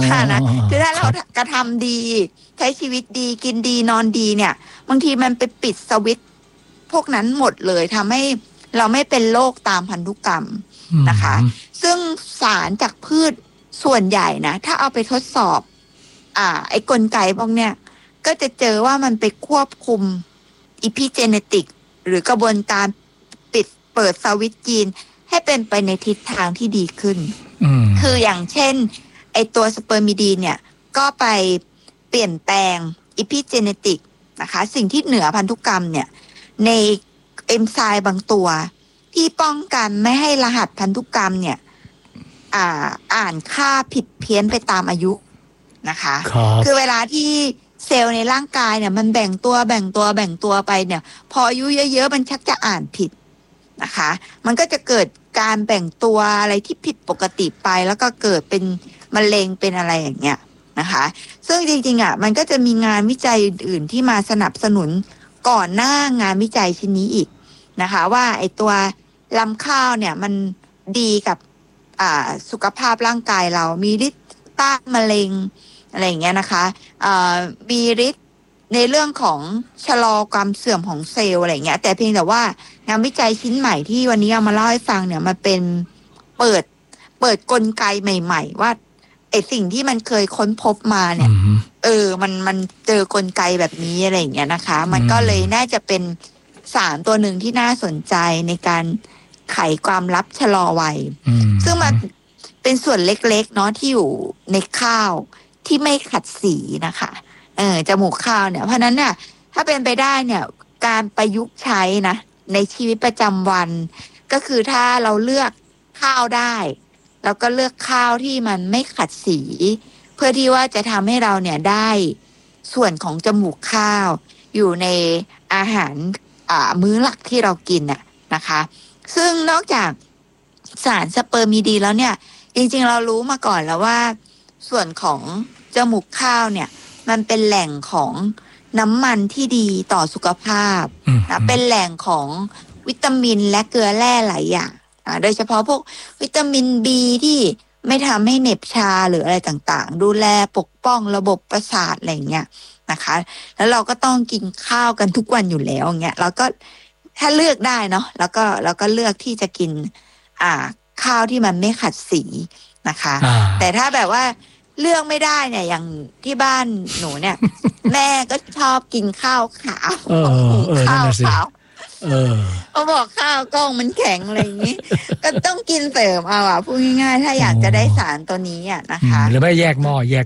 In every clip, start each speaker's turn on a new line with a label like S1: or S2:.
S1: ค่ะนะคือถ้าเรากระทำดีใช้ชีวิตดีกินดีนอนดีเนี่ยบางทีมันไปปิดสวิตช์พวกนั้นหมดเลยทำให้เราไม่เป็นโรคตามพันธุกรรมนะคะซึ่งสารจากพืชส่วนใหญ่นะถ้าเอาไปทดสอบไอ้กลไกพวกเนี้ยก็จะเจอว่ามันไปควบคุมอีพิเจเนติกหรือกระบวนการเปิดสวิตช์ยีนให้เป็นไปในทิศทางที่ดีขึ้นคืออย่างเช่นไอตัวสเปอร์มิดีนเนี่ยก็ไปเปลี่ยนแปลงอีพิเจเนติกนะคะสิ่งที่เหนือพันธุกรรมเนี่ยในเอนไซม์บางตัวที่ป้องกันไม่ให้รหัสพันธุกรรมเนี่ยอ่านค่าผิดเพี้ยนไปตามอายุนะคะคือเวลาที่เซลล์ในร่างกายเนี่ยมันแบ่งตัวไปเนี่ยพออายุเยอะๆมันชักจะอ่านผิดนะคะมันก็จะเกิดการแบ่งตัวอะไรที่ผิดปกติไปแล้วก็เกิดเป็นมะเร็งเป็นอะไรอย่างเงี้ยนะคะซึ่งจริงๆมันก็จะมีงานวิจัยอื่นๆที่มาสนับสนุนก่อนหน้างานวิจัยชิ้นนี้อีกนะคะว่าไอ้ตัวลำข้าวเนี่ยมันดีกับสุขภาพร่างกายเรามีฤทธิ์ต้านมะเร็งอะไรอย่างเงี้ยนะคะมีฤทธิ์ในเรื่องของชะลอความเสื่อมของเซลล์อะไรเงี้ยแต่เพียงแต่ว่างานวิจัยชิ้นใหม่ที่วันนี้เอามาเล่าให้ฟังเนี่ยมันเป็นเปิดกลไกใหม่ๆว่าไอสิ่งที่มันเคยค้นพบมาเนี่ยมันเจอกลไกแบบนี้อะไรอย่างเงี้ยนะคะมันก็เลยน่าจะเป็นสารตัวหนึ่งที่น่าสนใจในการไขความลับชะลอวัยซึ่งมันเป็นส่วนเล็กๆเนาะที่อยู่ในข้าวที่ไม่ขัดสีนะคะจมูกข้าวเนี่ยเพราะนั้นเนี่ยถ้าเป็นไปได้เนี่ยการประยุกต์ใช้นะในชีวิตประจำวันก็คือถ้าเราเลือกข้าวได้เราก็เลือกข้าวที่มันไม่ขัดสีเพื่อที่ว่าจะทำให้เราเนี่ยได้ส่วนของจมูกข้าวอยู่ในอาหารมื้อหลักที่เรากินน่ะนะคะซึ่งนอกจากสารสเปอร์มิดีแล้วเนี่ยจริงๆเรารู้มาก่อนแล้วว่าส่วนของจมูกข้าวเนี่ยมันเป็นแหล่งของน้ำมันที่ดีต่อสุขภาพนะเป็นแหล่งของวิตามินและเกลือแร่หลายอย่างโดยเฉพาะพวกวิตามิน B ที่ไม่ทำให้เหน็บชาหรืออะไรต่างๆดูแลปกป้องระบบประสาทอะไรอย่างเงี้ยนะคะแล้วเราก็ต้องกินข้าวกันทุกวันอยู่แล้วอย่างเงี้ยเราก็ถ้าเลือกได้เนาะแล้วก็เลือกที่จะกินข้าวที่มันไม่ขัดสีนะคะแต่ถ้าแบบว่าเลือกไม่ได้เนี่ยอย่างที่บ้านหนูเนี่ย แม่ก็ชอบกินข้าวขาวข้าวขาวเขาบอกข้าวกล้องมันแข็งอะไรอย่างนี้ ก็ต้องกินเสริมเอาพูดง่ายๆถ้าอยากจะได้สารตัวนี้นะคะ
S2: หรือไม่แยกหม้อห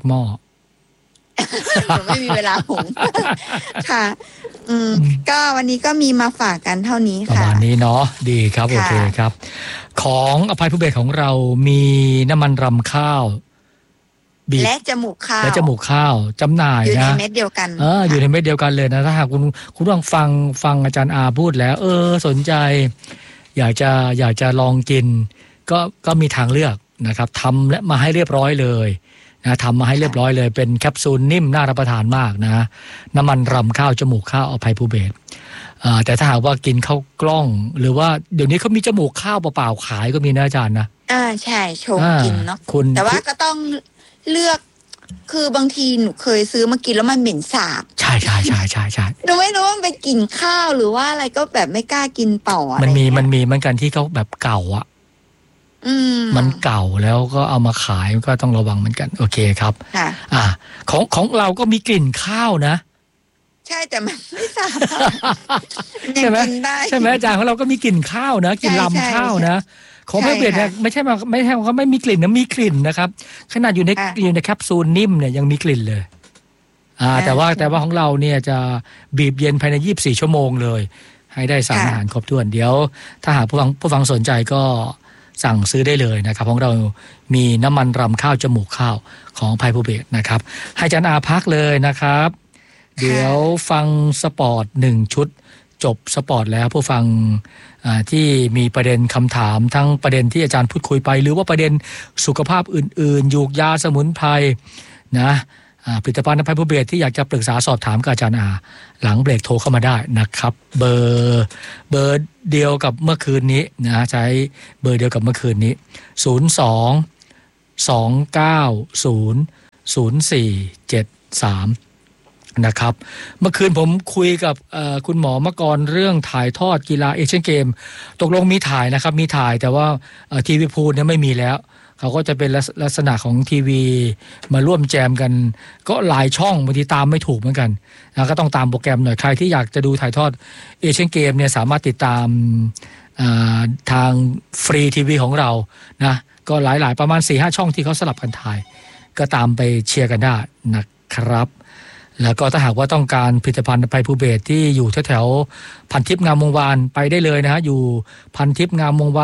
S1: นูไม่มีเวลาหุงค่ะก็วันนี้ก็มีมาฝากกันเท่านี้ค่ะ
S2: ประมาณนี้เนาะดีครับโอเคครับของอภัยภูเบศรของเรามีน้ำมันรำข้าว
S1: และจมูก
S2: ข้าวจำหน่ายนะอยู่
S1: ในเม็ดเดียวกัน
S2: อยู่ในเม็ดเดียวกันเลยนะถ้าหากคุณลองฟังอาจารย์อาพูดแล้วสนใจอยากจะลองกินก็มีทางเลือกนะครับทำและมาให้เรียบร้อยเลยนะทำมาให้เรียบร้อยเลยเป็นแคปซูลนิ่มน่ารับประทานมากนะน้ำมันรำข้าวจมูกข้าวอภัยภูเบศรแต่ถ้าหากว่ากินข้าวกล้องหรือว่าเดี๋ยวนี้เขามีจมูกข้าวเปล่าๆขายก็มีนะอาจารย์นะ
S1: ใช่ชงกินเนาะแต่ว่าก็ต้องเลือกคือบางทีหนูเคยซื้อมากินแล้วมันเหม็นสาบ
S2: ใช่
S1: หนูไม่รู้ว่ามันไปกินข้าวหรือว่าอะไรก็แบบไม่กล้ากินต่อ
S2: มันมีเหมือนกันที่เขาแบบเก่าอ่ะมันเก่าแล้วก็เอามาขายก็ต้องระวังเหมือนกันโอเคครับของเราก็มีกลิ่นข้าวนะ
S1: ใช่แต่มันไม่สาบ
S2: ใช่ไหมอาจารย์ของเราก็มีกลิ่นข้าวนะกลิ่นลำข้าวนะของเพื่อเบสเนี่ยไม่ใช่เขาไม่มีกลิ่นนะมีกลิ่นนะครับขนาดอยู่ในแคปซูลนิ่มเนี่ยยังมีกลิ่นเลยแต่ว่าของเราเนี่ยจะบีบเย็นภายใน24ชั่วโมงเลยให้ได้สารอาหารครบถ้วนเดี๋ยวถ้าหากผู้ฟังสนใจก็สั่งซื้อได้เลยนะครับของเรามีน้ำมันรำข้าวจมูกข้าวของภัยภูเบศรนะครับให้อาจารย์อาพักเลยนะครับเดี๋ยวฟังสปอร์ต1ชุดจบสปอร์ตแล้วผู้ฟังที่มีประเด็นคำถามทั้งประเด็นที่อาจารย์พูดคุยไปหรือว่าประเด็นสุขภาพอื่นๆยูกยาสมุนไพรนะผลิตภัณฑ์ภัยภูเบศรที่อยากจะปรึกษาสอบถามกับอาจารย์อาหลังเบรกโทรเข้ามาได้นะครับเบอร์เดียวกับเมื่อคืนนี้นะใช้เบอร์เดียวกับเมื่อคืนนี้02 290 นะครับเมื่อคืนผมคุยกับคุณหมอมกรเรื่องถ่ายทอดกีฬาเอเชียนเกมตกลงมีถ่ายนะครับมีถ่ายแต่ว่าทีวีพูลเนี่ยไม่มีแล้วเขาก็จะเป็นลักษณะของทีวีมาร่วมแจมกันก็หลายช่องบางทีตามไม่ถูกเหมือนกันนะก็ต้องตามโปรแกรมหน่อยใครที่อยากจะดูถ่ายทอดเอเชียนเกมเนี่ยสามารถติดตามทางฟรีทีวีของเรานะก็หลายประมาณ 4-5 ช่องที่เขาสลับกันถ่ายก็ตามไปเชียร์กันได้นะครับแล้วก็ถ้าหากว่าต้องการผลิตภัณฑ์ไพภูเบศที่อยู่แถวๆพันทิพย์งามวงวานไปได้เลยนะฮะอยู่พันทิพย์งามวงวาน